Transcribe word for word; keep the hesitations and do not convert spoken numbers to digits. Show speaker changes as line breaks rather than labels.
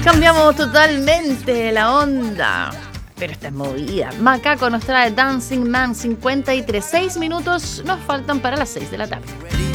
Cambiamos totalmente la onda, pero esta es movida. Macaco nos trae Dancing Man cincuenta y tres. Seis minutos nos faltan para las seis de la tarde.